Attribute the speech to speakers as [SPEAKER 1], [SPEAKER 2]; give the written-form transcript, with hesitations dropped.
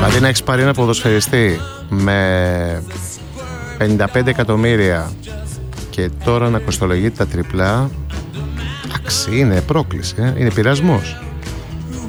[SPEAKER 1] Δηλαδή να έχεις πάρει ένα ποδοσφαιριστή με 55 εκατομμύρια και τώρα να κοστολογεί τα τριπλά, εντάξει, είναι πρόκληση, είναι πειρασμός.